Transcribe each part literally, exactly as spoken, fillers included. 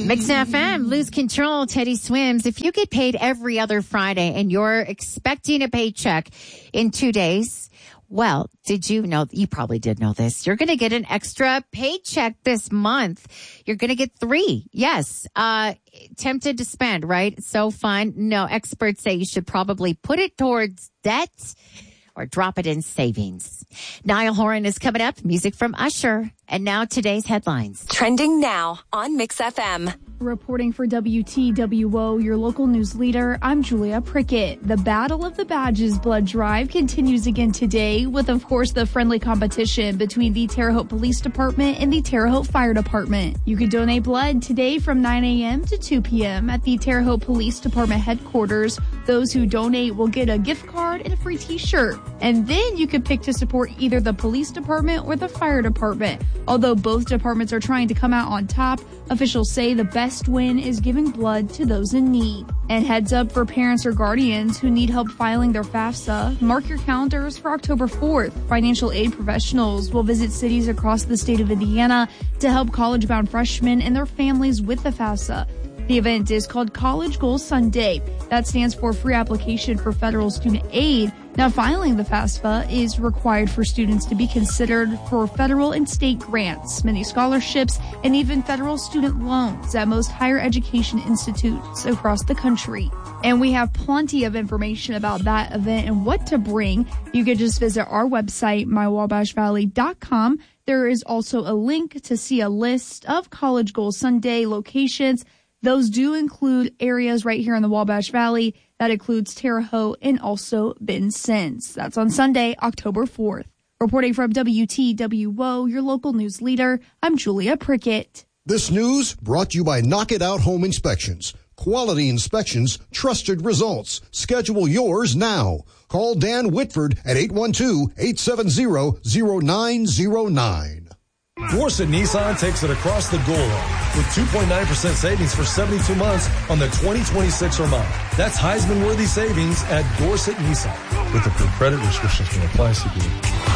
Mix F M, Lose Control, Teddy Swims. If you get paid every other Friday and you're expecting a paycheck in two days, well, did you know, you probably did know this, you're going to get an extra paycheck this month. You're going to get three. Yes. Uh, tempted to spend, right? It's so fun. No, experts say you should probably put it towards debt or drop it in savings. Niall Horan is coming up. Music from Usher. And now today's headlines. Trending now on Mix F M. Reporting for W T W O, your local news leader, I'm Julia Prickett. The Battle of the Badges blood drive continues again today with, of course, the friendly competition between the Terre Haute Police Department and the Terre Haute Fire Department. You can donate blood today from nine a.m. to two p.m. at the Terre Haute Police Department headquarters. Those who donate will get a gift card and a free t-shirt. And then you can pick to support either the police department or the fire department. Although both departments are trying to come out on top, officials say the best win is giving blood to those in need. And heads up for parents or guardians who need help filing their FAFSA. Mark your calendars for October fourth. Financial aid professionals will visit cities across the state of Indiana to help college-bound freshmen and their families with the FAFSA. The event is called College Goals Sunday. That stands for Free Application for Federal Student Aid. Now, filing the FAFSA is required for students to be considered for federal and state grants, many scholarships, and even federal student loans at most higher education institutes across the country. And we have plenty of information about that event and what to bring. You can just visit our website, my wabash valley dot com. There is also a link to see a list of College Goals Sunday locations. Those do include areas right here in the Wabash Valley. That includes Terre Haute and also Vincennes. That's on Sunday, October fourth. Reporting from W T W O, your local news leader, I'm Julia Prickett. This news brought to you by Knock It Out Home Inspections. Quality inspections, trusted results. Schedule yours now. Call Dan Whitford at eight one two, eight seven zero, zero nine zero nine. Dorset Nissan takes it across the goal line with two point nine percent savings for seventy-two months on the twenty twenty-six Armada. That's Heisman-worthy savings at Dorset Nissan. With approved credit, restrictions can apply. C P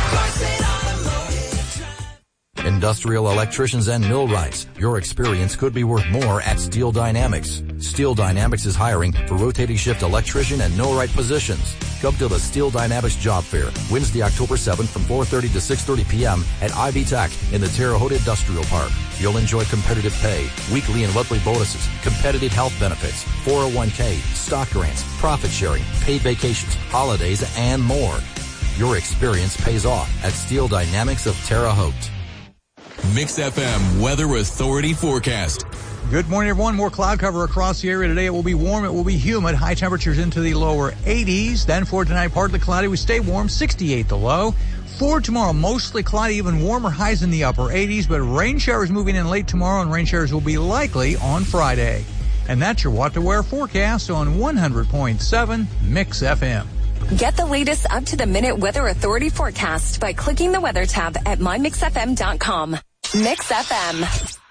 D. Industrial electricians and millwrights. Your experience could be worth more at Steel Dynamics. Steel Dynamics is hiring for rotating shift electrician and millwright positions. Come to the Steel Dynamics Job Fair, Wednesday, October seventh from four thirty to six thirty p.m. at Ivy Tech in the Terre Haute Industrial Park. You'll enjoy competitive pay, weekly and monthly bonuses, competitive health benefits, four oh one k, stock grants, profit sharing, paid vacations, holidays, and more. Your experience pays off at Steel Dynamics of Terre Haute. Mix F M Weather Authority forecast. Good morning, everyone. More cloud cover across the area today. It will be warm. It will be humid. High temperatures into the lower eighties. Then for tonight, partly cloudy. We stay warm. sixty-eight the low. For tomorrow, mostly cloudy, even warmer highs in the upper eighties. But rain showers moving in late tomorrow, and rain showers will be likely on Friday. And that's your What to Wear forecast on one hundred point seven Mix F M. Get the latest up-to-the-minute Weather Authority forecast by clicking the weather tab at my mix f m dot com. Mix F M.